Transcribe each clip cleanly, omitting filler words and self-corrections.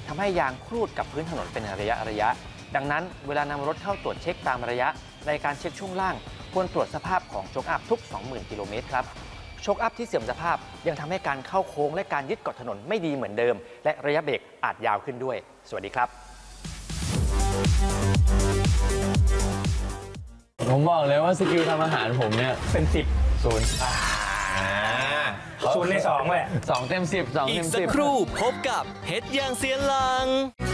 ทำให้ยางครูดกับพื้นถนนเป็นระยะดังนั้นเวลานำรถเข้าตรวจเช็คตามระยะในการเช็คช่วงล่างควรตรวจสภาพของโชคอัพทุก 20,000 กิโลเมตรครับโชคอัพที่เสื่อมสภาพยังทำให้การเข้าโค้งและการยึดเกาะถนนไม่ดีเหมือนเดิมและระยะเบรกอาจยาวขึ้นด้วยสวัสดีครับผมบอกเลยว่าสกิลทำอาหารผมเนี่ยเป็น10 0 0 ใน 2แหละ 2 เต็ม 10 2 อีเต็กมสัก 10 ครู่พบกับเฮ็ดย่างเซียนหลัง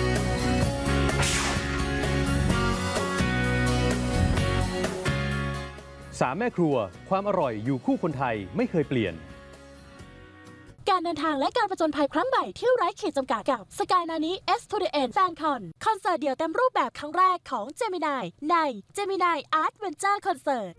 3 แม่ครัวความอร่อยอยู่คู่คนไทยไม่เคยเปลี่ยนการเดินทางและการผจญภัยครั้งใหม่ที่ไร้ขีดจำกัดกับ Sky Nani S to the End Fan Con คอนเสิร์ตเดี่ยวเต็มรูปแบบครั้งแรกของ Gemini ใน Gemini Art Venture Concert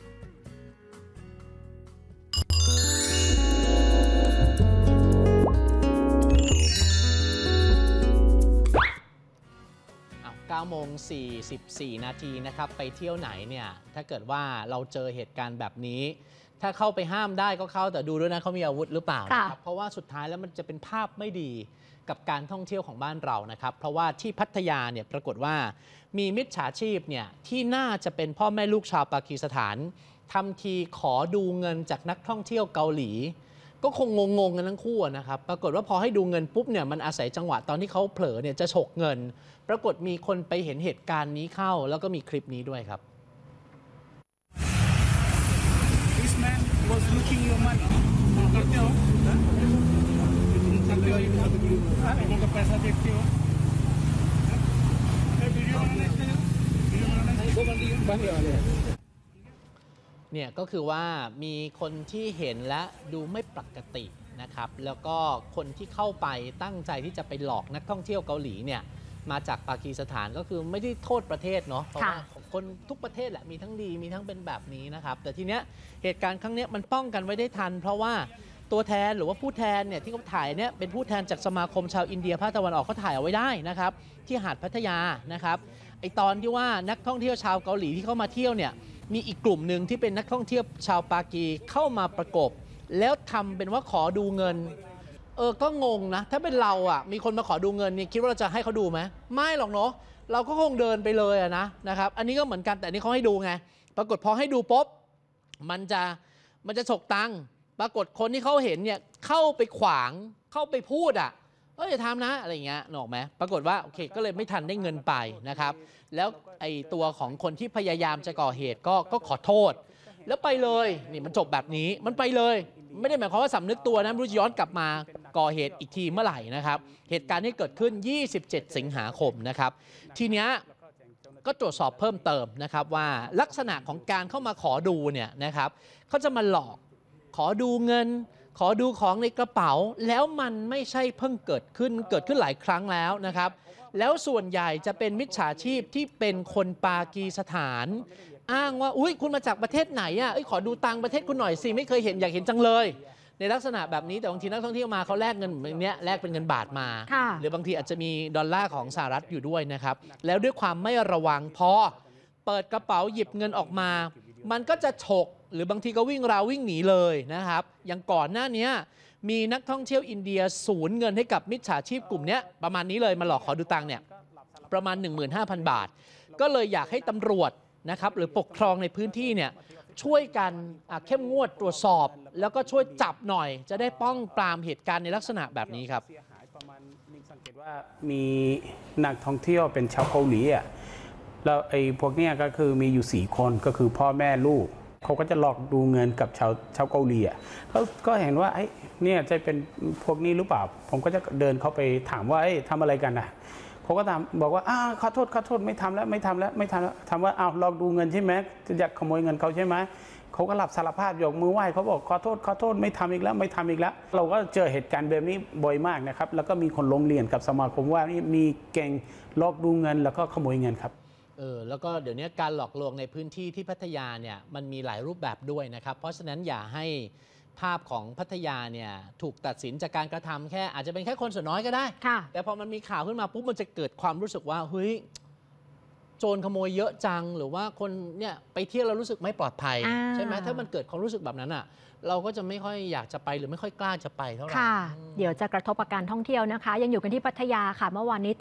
9:44 นาทีนะครับไปเที่ยวไหนเนี่ยถ้าเกิดว่าเราเจอเหตุการณ์แบบนี้ถ้าเข้าไปห้ามได้ก็เข้าแต่ดูด้วยนะเขามีอาวุธหรือเปล่านะครับเพราะว่าสุดท้ายแล้วมันจะเป็นภาพไม่ดีกับการท่องเที่ยวของบ้านเรานะครับเพราะว่าที่พัทยาเนี่ยปรากฏว่ามีมิจฉาชีพเนี่ยที่น่าจะเป็นพ่อแม่ลูกชาวปากีสถานทำทีขอดูเงินจากนักท่องเที่ยวเกาหลีก็คงงงกันทั้งคู่นะครับปรากฏว่าพอให้ดูเงินปุ๊บเนี่ยมันอาศัยจังหวะตอนที่เขาเผลอเนี่ยจะฉกเงินปรากฏมีคนไปเห็นเหตุการณ์นี้เข้าแล้วก็มีคลิปนี้ด้วยครับ This man was looking your money. करते हो? करते हो? लोगों का पैसा देखते हो? वीडियो बनाना इसका वीडियो बनाना दो बंदी वाले हैं เนี่ยก็คือว่ามีคนที่เห็นและดูไม่ปกตินะครับแล้วก็คนที่เข้าไปตั้งใจที่จะไปหลอกนักท่องเที่ยวเกาหลีเนี่ยมาจากปากีสถานก็คือไม่ได้โทษประเทศเนาะเพราะว่าคนทุกประเทศแหละมีทั้งดีมีทั้งเป็นแบบนี้นะครับแต่ทีเนี้ยเหตุการณ์ครั้งนี้มันป้องกันไว้ได้ทันเพราะว่าตัวแทนหรือว่าผู้แทนเนี่ยที่เขาถ่ายเนี่ยเป็นผู้แทนจากสมาคมชาวอินเดียภาคตะวันออกเขาถ่ายเอาไว้ได้นะครับที่หาดพัทยานะครับไอตอนที่ว่านักท่องเที่ยวชาวเกาหลีที่เข้ามาเที่ยวเนี่ยมีอีกกลุ่มหนึ่งที่เป็นนักท่องเที่ยวชาวปากีเข้ามาประกบแล้วทำเป็นว่าขอดูเงินก็งงนะถ้าเป็นเราอ่ะมีคนมาขอดูเงินนี่คิดว่าเราจะให้เขาดูไหมไม่หรอกเนาะเราก็คงเดินไปเลยนะครับอันนี้ก็เหมือนกันแต่อันนี้เขาให้ดูไงปรากฏพอให้ดูปุ๊บมันจะฉกตังค์ปรากฏคนที่เขาเห็นเนี่ยเข้าไปขวางเข้าไปพูดอย่าทำนะอะไรเงี้ยนึกออกไหมปรากฏว่าโอเคก็เลยไม่ทันได้เงินไปนะครับแล้วไอ้ตัวของคนที่พยายามจะก่อเหตุก็ขอโทษแล้วไปเลยนี่มันจบแบบนี้มันไปเลยไม่ได้หมายความว่าสำนึกตัวนะไม่รู้จะย้อนกลับมาก่อเหตุอีกทีเมื่อไหร่นะครับเหตุการณ์ที่เกิดขึ้น27 สิงหาคมนะครับทีเนี้ยก็ตรวจสอบเพิ่มเติมนะครับว่าลักษณะของการเข้ามาขอดูเนี่ยนะครับเขาจะมาหลอกขอดูเงินขอดูของในกระเป๋าแล้วมันไม่ใช่เพิ่งเกิดขึ้นหลายครั้งแล้วนะครับแล้วส่วนใหญ่จะเป็นมิจฉาชีพที่เป็นคนปากีสถานอ้างว่าอุ๊ยคุณมาจากประเทศไหนขอดูตังค์ประเทศคุณหน่อยสิไม่เคยเห็นอยากเห็นจังเลยในลักษณะแบบนี้แต่บางทีนักท่องเที่ยวมาเขาแลกเงินแบบนี้แลกเป็นเงินบาทมาหรือบางทีอาจจะมีดอลลาร์ของสหรัฐอยู่ด้วยนะครับแล้วด้วยความไม่ระวังพอเปิดกระเป๋าหยิบเงินออกมามันก็จะฉกหรือบางทีก็วิ่งราววิ่งหนีเลยนะครับอย่างก่อนหน้านี้มีนักท่องเที่ยวอินเดียสูญเงินให้กับมิจฉาชีพกลุ่มนี้ประมาณนี้เลยมาหลอกขอดูตังค์เนี่ยประมาณ 15,000 บาทก็เลยอยากให้ตำรวจนะครับหรือปกครองในพื้นที่เนี่ยช่วยกันเข้มงวดตรวจสอบแล้วก็ช่วยจับหน่อยจะได้ป้องปรามเหตุการณ์ในลักษณะแบบนี้ครับสังเกตว่ามีนักท่องเที่ยวเป็นชาวเกาหลีแล้วไอ้พวกเนี้ยก็คือมีอยู่4 คนก็คือพ่อแม่ลูกเขาก็จะหลอกดูเงินกับชาวเกาหลีเขาก็เห็นว่าไอ้เนี่ยจะเป็นพวกนี้หรือเปล่าผมก็จะเดินเข้าไปถามว่าทำอะไรกันเขาก็ถามบอกว่าขอโทษไม่ทำแล้วถามว่าหลอกดูเงินใช่ไหมจะอยากขโมยเงินเขาใช่ไหมเขาก็รับสารภาพยกมือไหว้เขาบอกขอโทษไม่ทำอีกแล้วเราก็เจอเหตุการณ์แบบนี้บ่อยมากนะครับแล้วก็มีคนลงเรียนกับสมาคมว่านี่มีแก๊งหลอกดูเงินแล้วก็ขโมยเงินครับแล้วก็เดี๋ยวนี้การหลอกลวงในพื้นที่ที่พัทยาเนี่ยมันมีหลายรูปแบบด้วยนะครับเพราะฉะนั้นอย่าให้ภาพของพัทยาเนี่ยถูกตัดสินจากการกระทำแค่อาจจะเป็นแค่คนส่วนน้อยก็ได้แต่พอมันมีข่าวขึ้นมาปุ๊บมันจะเกิดความรู้สึกว่าเฮ้ยโจรขโมยเยอะจังหรือว่าคนเนี่ยไปเที่ยวแล้วรู้สึกไม่ปลอดภัยใช่ไหมถ้ามันเกิดความรู้สึกแบบนั้นเราก็จะไม่ค่อยอยากจะไปหรือไม่ค่อยกล้าจะไปเท่าไหร่เดี๋ยวจะกระทบกับการท่องเที่ยวนะคะยังอยู่กันที่พัทยาค่ะเมื่อวานนี้